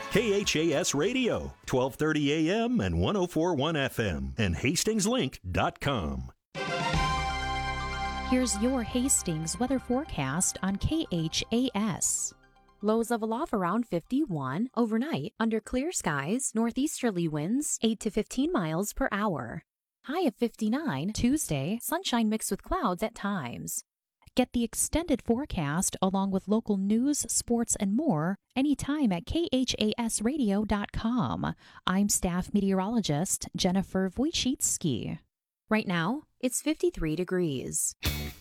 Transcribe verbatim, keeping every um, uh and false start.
K H A S Radio, twelve thirty A M and one oh four point one F M, and Hastings Link dot com. Here's your Hastings weather forecast on K H A S. Lows level off around fifty-one. Overnight, under clear skies, northeasterly winds eight to fifteen miles per hour. High of fifty-nine. Tuesday, sunshine mixed with clouds at times. Get the extended forecast along with local news, sports, and more anytime at K H A S radio dot com. I'm staff meteorologist Jennifer Wojcicki. Right now, it's fifty-three degrees.